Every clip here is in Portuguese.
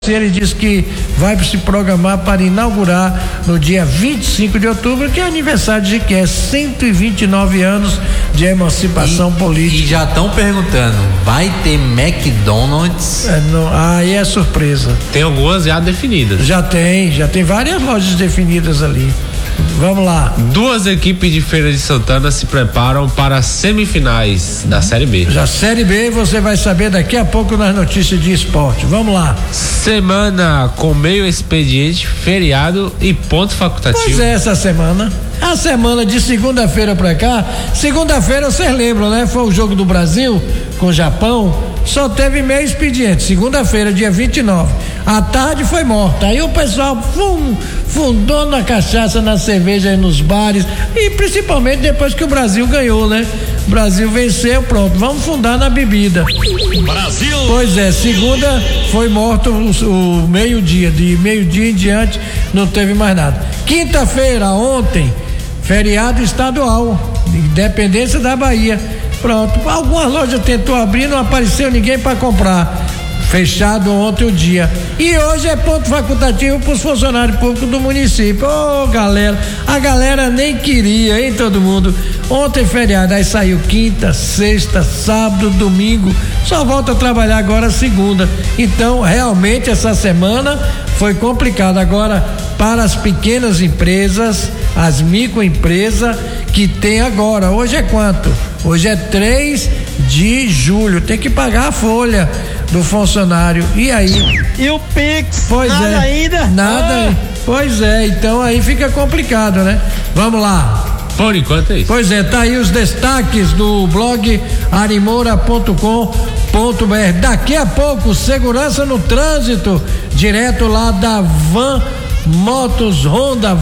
Ele disse que vai se programar para inaugurar no dia 25 de outubro, que é aniversário de que é 129 anos de emancipação política. E já estão perguntando, vai ter McDonald's? Aí é surpresa. Tem algumas já definidas. Já tem várias lojas definidas ali. Vamos lá. 2 equipes de Feira de Santana se preparam para as semifinais da Série B. Já Série B você vai saber daqui a pouco nas notícias de esporte. Vamos lá. Semana com meio expediente, feriado e ponto facultativo. Pois é, essa semana. A semana de segunda-feira pra cá. Segunda-feira vocês lembram, né? Foi o jogo do Brasil com o Japão. Só teve meio expediente. Segunda-feira, dia 29. À tarde foi morta. Aí o pessoal fundou na cachaça, na cerveja e nos bares. E principalmente depois que o Brasil ganhou, né? O Brasil venceu, pronto. Vamos fundar na bebida. Brasil! Pois é, segunda foi morto o meio-dia. De meio-dia em diante não teve mais nada. Quinta-feira, ontem, feriado estadual, Independência da Bahia. Pronto, algumas lojas tentou abrir, não apareceu ninguém para comprar. Fechado ontem o dia. E hoje é ponto facultativo para os funcionários públicos do município. Ô, galera, a galera nem queria, hein, todo mundo. Ontem feriado, aí saiu quinta, sexta, sábado, domingo. Só volta a trabalhar agora segunda. Então, realmente essa semana foi complicada. Agora, para as pequenas empresas, as microempresas que tem agora. Hoje é quanto? Hoje é 3 de julho. Tem que pagar a folha do funcionário. E aí? E o Pix? Pois nada é. ainda? Nada. Pois é, então aí fica complicado, né? Vamos lá. Por enquanto é isso. Pois é, tá aí os destaques do blog arimoura.com.br. Daqui a pouco, segurança no trânsito, direto lá da Van Motos Honda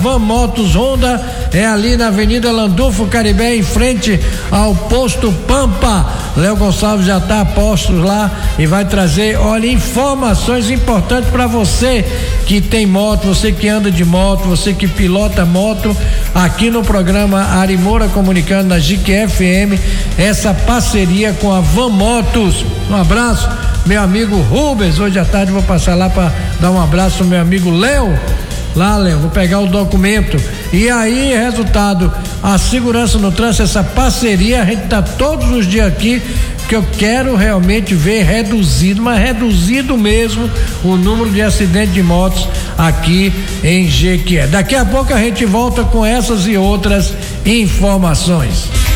é ali na Avenida Landulfo Caribé, em frente ao posto Pampa. Léo Gonçalves já está a postos lá e vai trazer, olha, informações importantes para você que tem moto, você que anda de moto, você que pilota moto, aqui no programa Arimoura comunicando na JIC FM, essa parceria com a Van Motos. Um abraço, meu amigo Rubens. Hoje à tarde vou passar lá para dar um abraço ao meu amigo Léo. Lá, Léo, vou pegar o documento. E aí, resultado, a segurança no trânsito, essa parceria, a gente tá todos os dias aqui, que eu quero realmente ver reduzido, mas reduzido mesmo, o número de acidentes de motos aqui em Jequié. Daqui a pouco a gente volta com essas e outras informações.